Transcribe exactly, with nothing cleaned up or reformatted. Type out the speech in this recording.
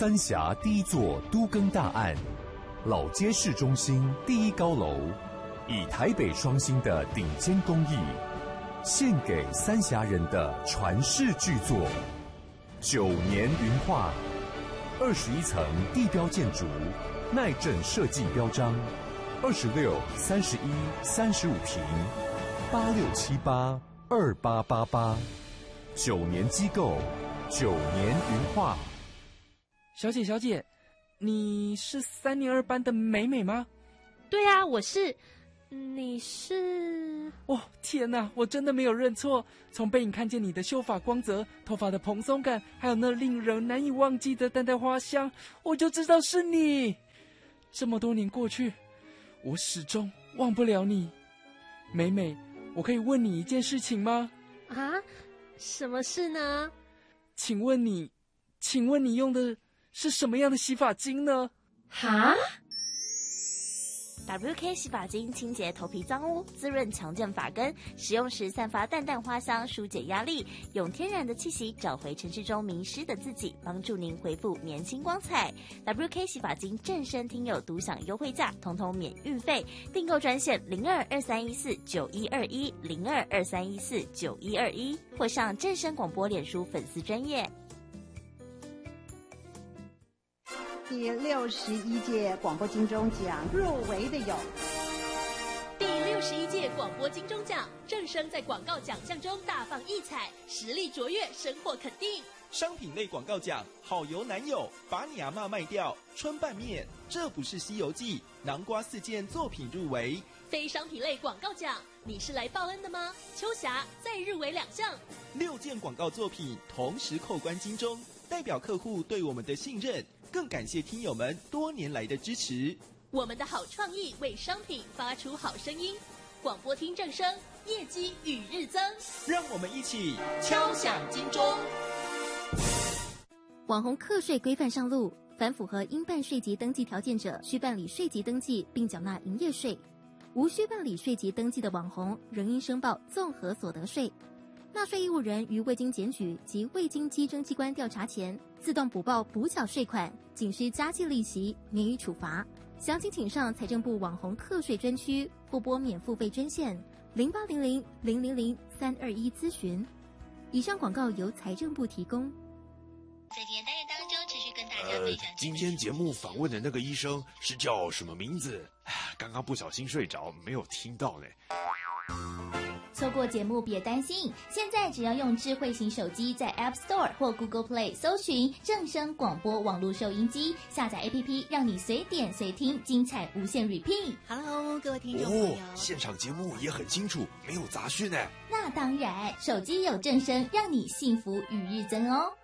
三峡第一座都更大案，老街市中心第一高楼，以台北双星的顶尖工艺，献给三峡人的传世巨作。九年云画，二十一层地标建筑，耐震设计标章，二十六、三十一、三十五平，八六七八二八八八，九年机构，九年云画。 小姐，小姐，你是三年二班的美美吗？ 对啊，我是。你是？ 哦，天哪，我真的没有认错。从背影看见你的秀发光泽、头发的蓬松感，还有那令人难以忘记的淡淡花香，我就知道是你。这么多年过去，我始终忘不了你。美美，我可以问你一件事情吗？ 啊？什么事呢？ 请问你，请问你用的是什么样的洗发精呢？ 哈 ？W K 洗发精清洁头皮脏污，滋润强健发根，使用时散发淡淡花香，疏解压力，用天然的气息找回城市中迷失的自己，帮助您恢复年轻光彩。W K 洗发精正身听友独享优惠价，统统免运费，订购专线零二二三一四九一二一零二二三一四九一二一，或上正声广播脸书粉丝专页。 第六十一届广播金钟奖入围的有： 第六十一届广播金钟奖，正声在广告奖项中大放异彩，实力卓越，深获肯定。 商品类广告奖，好油男友，把你阿嬷卖掉，春拌面，这不是西游记，南瓜四件作品入围。 非商品类广告奖，你是来报恩的吗？秋霞再入围两项， 六件广告作品同时扣关金钟，代表客户对我们的信任，更感谢听友们多年来的支持。 我们的好创意为商品发出好声音，广播听正声，业绩与日增。 让我们一起敲响金钟。 网红课税规范上路，凡符合应办税籍登记条件者，需办理税籍登记并缴纳营业税；无需办理税籍登记的网红，仍应申报综合所得税。纳税义务人于未经检举及未经稽征机关调查前，自动补报补缴税款，仅需加计利息，免予处罚。详情请上财政部网红课税专区或拨免付费专线零八零零零零零三二一咨询。以上广告由财政部提供。 在今天单元当中，持续跟大家分享。 呃，今天节目访问的那个医生是叫什么名字？刚刚不小心睡着，没有听到呢。 错过节目别担心，现在只要用智慧型手机在 App Store 或 Google Play 搜寻正声广播网络收音机，下载 A P P， 让你随点随听，精彩无限 repeat。Hello， 各位听众朋友， 哦，现场节目也很清楚，没有杂讯呢。 那当然，手机有正声，让你幸福与日增哦。